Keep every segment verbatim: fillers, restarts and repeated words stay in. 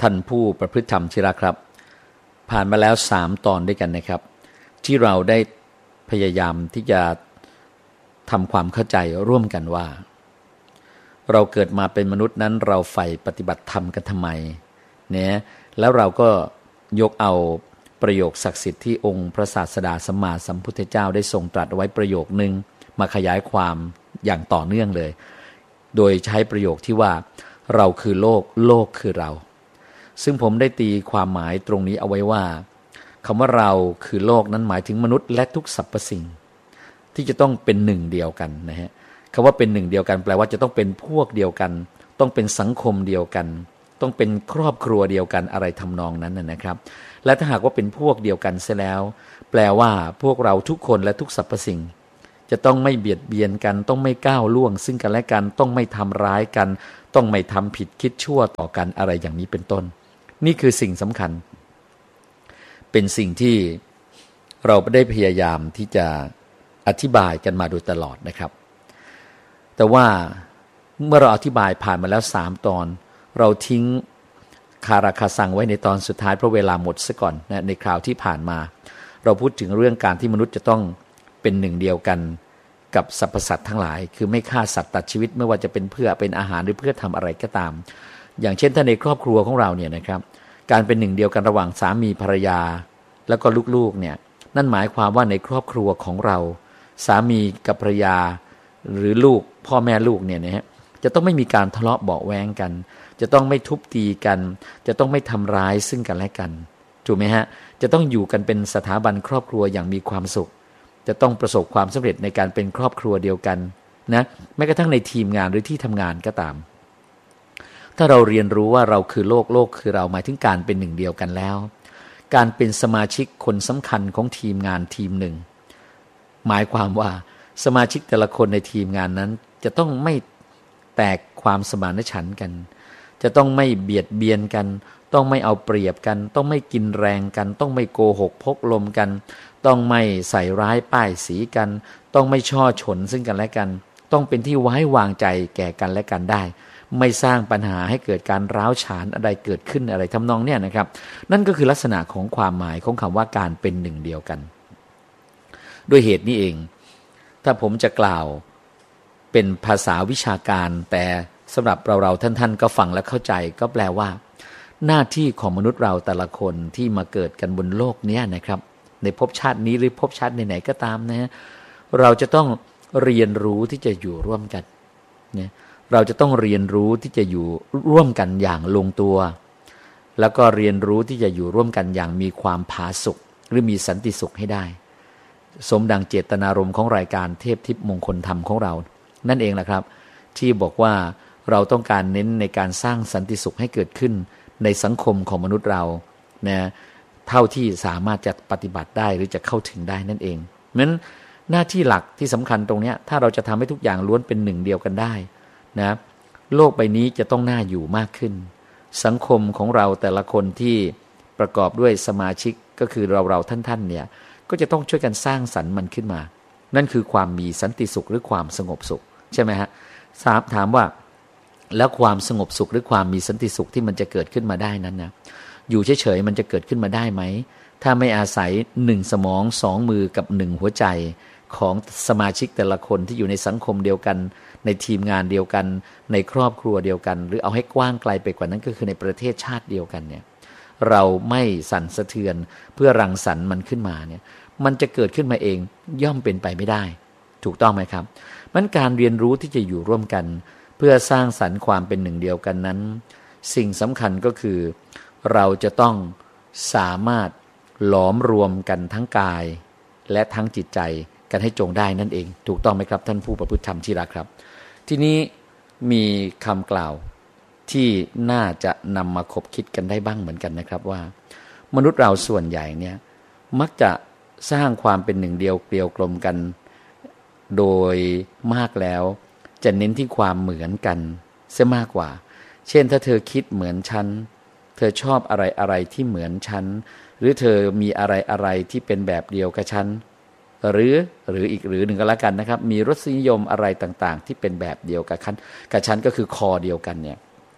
ท่านผู้ประพฤติธรรมที่รักครับผ่านมาแล้วสามตอนด้วยกันนะครับที่เราได้พยายามที่จะทำความเข้าใจร่วมกันว่าเราเกิดมาเป็นมนุษย์นั้นเราใฝ่ปฏิบัติธรรมกันทำไมเนี่ยแล้วเราก็ยกเอาประโยคศักดิ์สิทธิ์ที่องค์พระศาสดาสัมมาสัมพุทธเจ้าได้ทรงตรัสไว้ประโยคนึงมาขยายความอย่างต่อเนื่องเลยโดยใช้ประโยคที่ว่าเราคือโลกโลกคือเราซึ่งผมได้ตีความหมายตรงนี้เอาไว้ว่าคำว่าเราคือโลกนั้นหมายถึงมนุษย์และทุกสรรพสิ่งที่จะต้องเป็นหนึ่งเดียวกันนะฮะคำว่าเป็นหนึ่งเดียวกันแปลว่าจะต้องเป็นพวกเดียวกันต้องเป็นสังคมเดียวกันต้องเป็นครอบครัวเดียวกันอะไรทำนองนั้นนะครับและถ้าหากว่าเป็นพวกเดียวกันเสียแล้วแปลว่าพวกเราทุกคนและทุกสรรพสิ่งจะต้องไม่เบียดเบียนกันต้องไม่ก้าวล่วงซึ่งกันและกันต้องไม่ทำร้ายกันต้องไม่ทำผิดคิดชั่วต่อกันอะไรอย่างนี้เป็นต้นนี่คือสิ่งสำคัญเป็นสิ่งที่เราได้พยายามที่จะอธิบายกันมาโดยตลอดนะครับแต่ว่าเมื่อเราอธิบายผ่านมาแล้วสามตอนเราทิ้งคาราคาซังไว้ในตอนสุดท้ายเพราะเวลาหมดซะก่อนนะในคราวที่ผ่านมาเราพูดถึงเรื่องการที่มนุษย์จะต้องเป็นหนึ่งเดียวกันกับสรรพสัตว์ทั้งหลายคือไม่ฆ่าสัตว์ตัดชีวิตไม่ว่าจะเป็นเพื่อเป็นอาหารหรือเพื่อทำอะไรก็ตามอย่างเช่นถ้าในครอบครัวของเราเนี่ยนะครับการเป็นหนึ่งเดียวกันระหว่างสามีภรรยาแล้วก็ลูกๆเนี่ยนั่นหมายความว่าในครอบครัวของเราสามีกับภรรยาหรือลูกพ่อแม่ลูกเนี่ยนะฮะจะต้องไม่มีการทะเลาะเบาะแว้งกันจะต้องไม่ทุบตีกันจะต้องไม่ทำร้ายซึ่งกันและกันถูกไหมฮะจะต้องอยู่กันเป็นสถาบันครอบครัวอย่างมีความสุขจะต้องประสบความสำเร็จในการเป็นครอบครัวเดียวกันนะแม้กระทั่งในทีมงานหรือที่ทำงานก็ตามถ้าเราเรียนรู้ว่าเราคือโลกโลกคือเราหมายถึงการเป็นหนึ่งเดียวกันแล้วการเป็นสมาชิกคนสำคัญของทีมงานทีมหนึ่งหมายความว่าสมาชิกแต่ละคนในทีมงานนั้นจะต้องไม่แตกความสมานฉันท์กันจะต้องไม่เบียดเบียนกันต้องไม่เอาเปรียบกันต้องไม่กินแรงกันต้องไม่โกหกพกลมกันต้องไม่ใส่ร้ายป้ายสีกันต้องไม่ช่อฉนซึ่งกันและกันต้องเป็นที่ไว้วางใจแก่กันและกันได้ไม่สร้างปัญหาให้เกิดการร้าวฉานอะไรเกิดขึ้นอะไรทำนองเนี่ยนะครับนั่นก็คือลักษณะของความหมายของคำว่าการเป็นหนึ่งเดียวกันด้วยเหตุนี้เองถ้าผมจะกล่าวเป็นภาษาวิชาการแต่สำหรับเราๆท่านๆก็ฟังและเข้าใจก็แปลว่าหน้าที่ของมนุษย์เราแต่ละคนที่มาเกิดกันบนโลกนี้นะครับในภพชาตินี้หรือภพชาติไหนๆก็ตามนะเราจะต้องเรียนรู้ที่จะอยู่ร่วมกันเนี่ยเราจะต้องเรียนรู้ที่จะอยู่ร่วมกันอย่างลงตัวแล้วก็เรียนรู้ที่จะอยู่ร่วมกันอย่างมีความผาสุกหรือมีสันติสุขให้ได้สมดังเจตนารมณ์ของรายการเทพทิพย์มงคลธรรมของเรานั่นเองแหละครับที่บอกว่าเราต้องการเน้นในการสร้างสันติสุขให้เกิดขึ้นในสังคมของมนุษย์เรานะเท่าที่สามารถจะปฏิบัติได้หรือจะเข้าถึงได้นั่นเองเพราะฉะนั้นหน้าที่หลักที่สำคัญตรงนี้ถ้าเราจะทำให้ทุกอย่างล้วนเป็นหนึ่งเดียวกันได้นะโลกใบนี้จะต้องน่าอยู่มากขึ้นสังคมของเราแต่ละคนที่ประกอบด้วยสมาชิกก็คือเราเราท่านๆเนี่ยก็จะต้องช่วยกันสร้างสรรค์มันขึ้นมานั่นคือความมีสันติสุขหรือความสงบสุขใช่ไหมฮะถามว่าแล้วความสงบสุขหรือความมีสันติสุขที่มันจะเกิดขึ้นมาได้นั้นนะอยู่เฉยๆมันจะเกิดขึ้นมาได้ไหมถ้าไม่อาศัยหนึ่งสมองสองมือกับหนึ่งหัวใจของสมาชิกแต่ละคนที่อยู่ในสังคมเดียวกันในทีมงานเดียวกันในครอบครัวเดียวกันหรือเอาให้กว้างไกลไปกว่านั้นก็คือในประเทศชาติเดียวกันเนี่ยเราไม่สั่นสะเทือนเพื่อรังสรรค์มันขึ้นมาเนี่ยมันจะเกิดขึ้นมาเองย่อมเป็นไปไม่ได้ถูกต้องไหมครับมันการเรียนรู้ที่จะอยู่ร่วมกันเพื่อสร้างสรรค์ความเป็นหนึ่งเดียวกันนั้นสิ่งสำคัญก็คือเราจะต้องสามารถหลอมรวมกันทั้งกายและทั้งจิตใจกันให้จงได้นั่นเองถูกต้องไหมครับท่านผู้ประพฤติธรรมที่รักครับทีนี้มีคำกล่าวที่น่าจะนำมาคบคิดกันได้บ้างเหมือนกันนะครับว่ามนุษย์เราส่วนใหญ่เนี่ยมักจะสร้างความเป็นหนึ่งเดียวเกลียวกลมกันโดยมากแล้วจะเน้นที่ความเหมือนกันเสียมากกว่าเช่นถ้าเธอคิดเหมือนฉันเธอชอบอะไรอะไรที่เหมือนฉันหรือเธอมีอะไรอะไรที่เป็นแบบเดียวกับฉันหรือหรืออีกหรือหนึ่งก็แล้วกันนะครับมีรสนิยมอะไรต่างๆที่เป็นแบบเดียวกับฉันกับฉันก็คือคอเดียวกันเนี่ย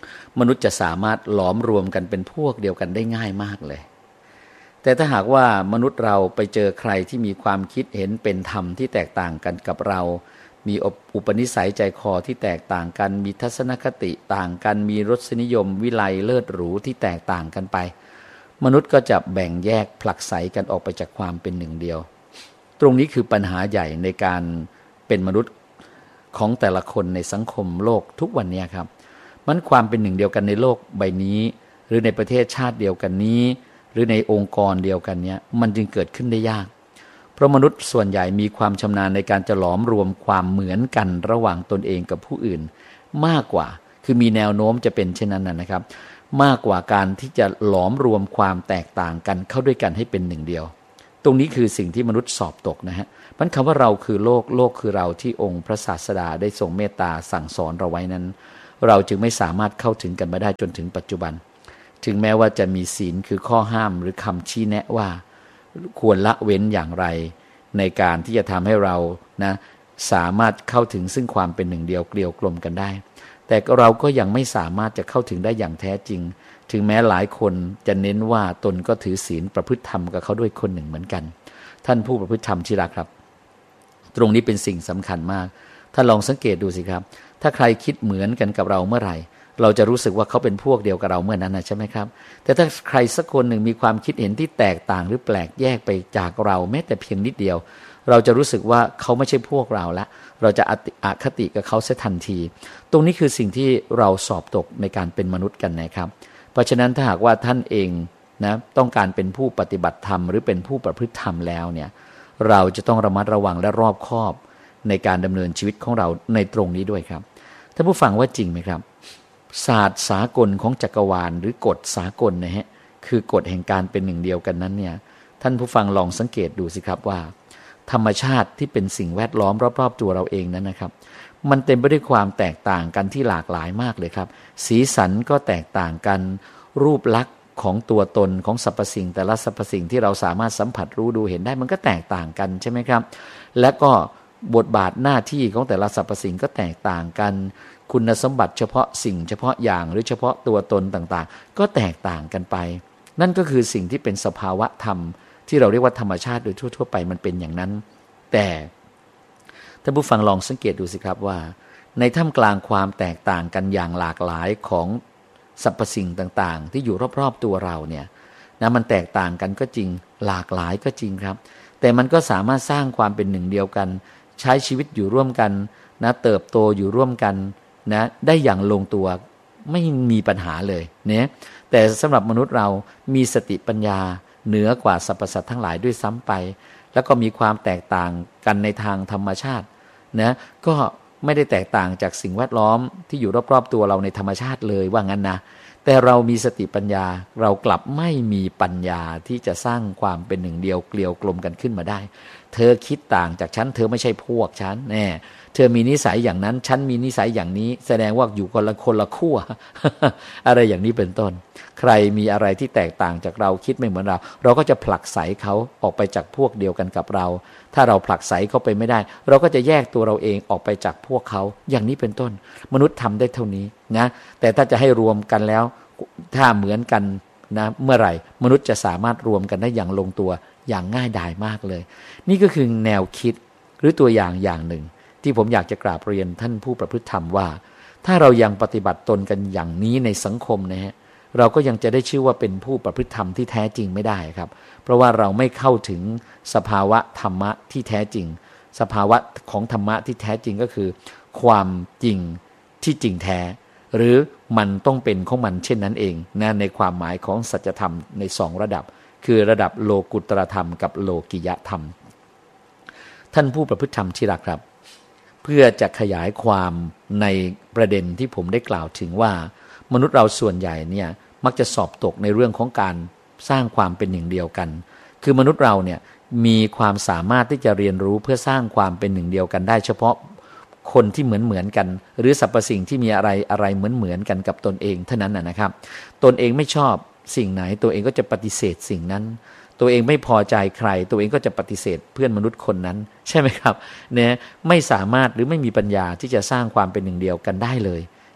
มนุษย์จะสามารถหลอมรวมกันเป็นพวกเดียวกันได้ง่ายมากเลยแต่ถ้าหากว่ามนุษย์เราไปเจอใครที่มีความคิดเห็นเป็นธรรมที่แตกต่างกันกับเรามีอุปนิสัยใจคอที่แตกต่างกันมีทัศนคติต่างกันมีรสนิยมวิไลเลิศหรูที่แตกต่างกันไปมนุษย์ก็จะแบ่งแยกผลักไสกันออกไปจากความเป็นหนึ่งเดียวตรงนี้คือปัญหาใหญ่ในการเป็นมนุษย์ของแต่ละคนในสังคมโลกทุกวันนี้ครับมันความเป็นหนึ่งเดียวกันในโลกใบนี้หรือในประเทศชาติเดียวกันนี้หรือในองค์กรเดียวกันเนี้ยมันจึงเกิดขึ้นได้ยากเพราะมนุษย์ส่วนใหญ่มีความชำนาญในการจะหลอมรวมความเหมือนกันระหว่างตนเองกับผู้อื่นมากกว่าคือมีแนวโน้มจะเป็นเช่นนั้นนะครับมากกว่าการที่จะหลอมรวมความแตกต่างกันเข้าด้วยกันให้เป็นหนึ่งเดียวตรงนี้คือสิ่งที่มนุษย์สอบตกนะฮะมันคำว่าเราคือโลกโลกคือเราที่องค์พระศาสดาได้ทรงเมตตาสั่งสอนเราไว้นั้นเราจึงไม่สามารถเข้าถึงกันมาได้จนถึงปัจจุบันถึงแม้ว่าจะมีศีลคือข้อห้ามหรือคำชี้แนะว่าควรละเว้นอย่างไรในการที่จะทำให้เรานะสามารถเข้าถึงซึ่งความเป็นหนึ่งเดียวเกลียวกลมกันได้แต่เราก็ยังไม่สามารถจะเข้าถึงได้อย่างแท้จริงถึงแม้หลายคนจะเน้นว่าตนก็ถือศีลประพฤติธรรมกับเขาด้วยคนหนึ่งเหมือนกันท่านผู้ประพฤติธรรมที่รักครับตรงนี้เป็นสิ่งสำคัญมากท่านลองสังเกตดูสิครับถ้าใครคิดเหมือนกันกับเราเมื่อไหร่เราจะรู้สึกว่าเขาเป็นพวกเดียวกับเราเมื่อนั้นนะใช่ไหมครับแต่ถ้าใครสักคนหนึ่งมีความคิดเห็นที่แตกต่างหรือแปลกแยกไปจากเราแม้แต่เพียงนิดเดียวเราจะรู้สึกว่าเขาไม่ใช่พวกเราละเราจะอคติกับเขาเสียทันทีตรงนี้คือสิ่งที่เราสอบตกในการเป็นมนุษย์กันนะครับเพราะฉะนั้นถ้าหากว่าท่านเองนะต้องการเป็นผู้ปฏิบัติธรรมหรือเป็นผู้ประพฤติธรรมแล้วเนี่ยเราจะต้องระมัดระวังและรอบคอบในการดำเนินชีวิตของเราในตรงนี้ด้วยครับท่านผู้ฟังว่าจริงไหมครับศาสตร์สากลของจักรวาลหรือกฎสากลนะฮะคือกฎแห่งการเป็นหนึ่งเดียวกันนั้นเนี่ยท่านผู้ฟังลองสังเกตดูสิครับว่าธรรมชาติที่เป็นสิ่งแวดล้อมรอบๆตัวเราเองนั้นนะครับมันเต็มไปด้วยความแตกต่างกันที่หลากหลายมากเลยครับสีสันก็แตกต่างกันรูปลักษณ์ของตัวตนของสรรพสิ่งแต่ละสรรพสิ่งที่เราสามารถสัมผัสรู้ดูเห็นได้มันก็แตกต่างกันใช่ไหมครับและก็บทบาทหน้าที่ของแต่ละสรรพสิ่งก็แตกต่างกันคุณสมบัติเฉพาะสิ่งเฉพาะอย่างหรือเฉพาะตัวตนต่างๆก็แตกต่างกันไปนั่นก็คือสิ่งที่เป็นสภาวะธรรมที่เราเรียกว่าธรรมชาติโดยทั่วๆไปมันเป็นอย่างนั้นแต่ท่านผู้ฟังลองสังเกตดูสิครับว่าในท่ามกลางความแตกต่างกันอย่างหลากหลายของสรรพสิ่งต่างๆที่อยู่รอบๆตัวเราเนี่ยนะมันแตกต่างกันก็จริงหลากหลายก็จริงครับแต่มันก็สามารถสร้างความเป็นหนึ่งเดียวกันใช้ชีวิตอยู่ร่วมกันนะเติบโตอยู่ร่วมกันนะได้อย่างลงตัวไม่มีปัญหาเลยเนี่ยแต่สำหรับมนุษย์เรามีสติปัญญาเหนือกว่าสรรพสัตว์ทั้งหลายด้วยซ้ำไปแล้วก็มีความแตกต่างกันในทางธรรมชาตินะก็ไม่ได้แตกต่างจากสิ่งแวดล้อมที่อยู่รอบๆตัวเราในธรรมชาติเลยว่างั้นนะแต่เรามีสติปัญญาเรากลับไม่มีปัญญาที่จะสร้างความเป็นหนึ่งเดียวเกลียวกลมกันขึ้นมาได้เธอคิดต่างจากฉันเธอไม่ใช่พวกฉันแน่เธอมีนิสัยอย่างนั้นฉันมีนิสัยอย่างนี้แสดงว่าอยู่คนละคนละขั้ว อะไรอย่างนี้เป็นต้นใครมีอะไรที่แตกต่างจากเราคิดไม่เหมือนเราเราก็จะผลักไสเขาออกไปจากพวกเดียวกันกับเราถ้าเราผลักไสเขาไปไม่ได้เราก็จะแยกตัวเราเองออกไปจากพวกเขาอย่างนี้เป็นต้นมนุษย์ทำได้เท่านี้นะแต่ถ้าจะให้รวมกันแล้วถ้าเหมือนกันนะเมื่อไหร่มนุษย์จะสามารถรวมกันได้อย่างลงตัวอย่างง่ายดายมากเลยนี่ก็คือแนวคิดหรือตัวอย่างอย่างหนึ่งที่ผมอยากจะกราบเรียนท่านผู้ประพฤติธรรมว่าถ้าเรายังปฏิบัติตนกันอย่างนี้ในสังคมนะฮะเราก็ยังจะได้ชื่อว่าเป็นผู้ประพฤติธรรมที่แท้จริงไม่ได้ครับเพราะว่าเราไม่เข้าถึงสภาวะธรรมะที่แท้จริงสภาวะของธรรมะที่แท้จริงก็คือความจริงที่จริงแท้หรือมันต้องเป็นของมันเช่นนั้นเองนะในความหมายของสัจธรรมในสองระดับคือระดับโลกุตตรธรรมกับโลกิยธรรมท่านผู้ประพฤติธรรมที่รักครับเพื่อจะขยายความในประเด็นที่ผมได้กล่าวถึงว่ามนุษย์เราส่วนใหญ่เนี่ยมักจะสอบตกในเรื่องของการสร้างความเป็นหนึ่งเดียวกันคือมนุษย์เราเนี่ยมีความสามารถที่จะเรียนรู้เพื่อสร้างความเป็นหนึ่งเดียวกันได้เฉพาะคนที่เหมือนเหมือนกันหรือสรรพสิ่งที่มีอะไรอะไรเหมือนเหมือนกันกับตนเองเท่านั้นนะครับตนเองไม่ชอบสิ่งไหนตัวเองก็จะปฏิเสธสิ่งนั้นตัวเองไม่พอใจใครตัวเองก็จะปฏิเสธเพื่อนมนุษย์คนนั้นใช่ไหมครับเนี่ยไม่สามารถหรือไม่มีปัญญาที่จะสร้างความเป็นหนึ่งเดียวกันได้เลย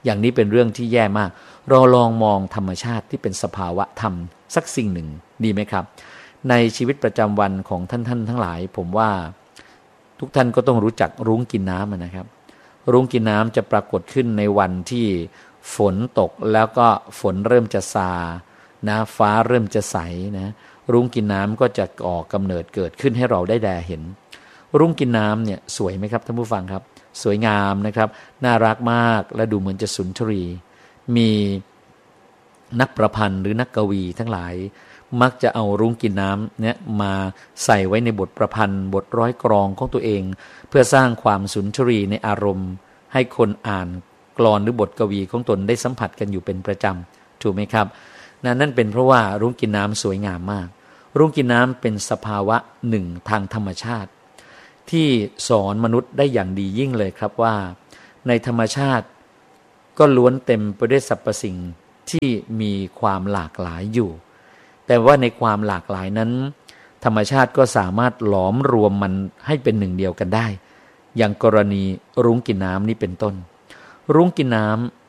อย่างนี้เป็นเรื่องที่แย่มากเราลองมองธรรมชาติที่เป็นสภาวะธรรมสักสิ่งหนึ่งดีไหมครับในชีวิตประจำวันของท่านท่านทั้งหลายผมว่าทุกท่านก็ต้องรู้จักรุ้งกินน้ำนะครับรุ้งกินน้ำจะปรากฏขึ้นในวันที่ฝนตกแล้วก็ฝนเริ่มจะซานะฟ้าเริ่มจะใสนะรุ้งกินน้ำก็จะก่อกำเนิดเกิดขึ้นให้เราได้แลเห็นรุ้งกินน้ำเนี่ยสวยไหมครับท่านผู้ฟังครับสวยงามนะครับน่ารักมากและดูเหมือนจะสุนทรีมีนักประพันธ์หรือนักกวีทั้งหลายมักจะเอารุ้งกินน้ำเนี่ยมาใส่ไว้ในบทประพันธ์บทร้อยกลอนของตัวเองเพื่อสร้างความสุนทรีในอารมณ์ให้คนอ่านกลอนหรือบทกวีของตนได้สัมผัสกันอยู่เป็นประจำถูกไหมครับนั่นนั่นเป็นเพราะว่ารุ้งกินน้ำสวยงามมากรุ้งกินน้ำเป็นสภาวะหนึ่งทางธรรมชาติที่สอนมนุษย์ได้อย่างดียิ่งเลยครับว่าในธรรมชาติก็ล้วนเต็มไปด้วยสรรพสิ่งที่มีความหลากหลายอยู่แต่ว่าในความหลากหลายนั้นธรรมชาติก็สามารถหลอมรวมมันให้เป็นหนึ่งเดียวกันได้อย่างกรณีรุ้งกินน้ำนี่เป็นต้นรุ้งกินน้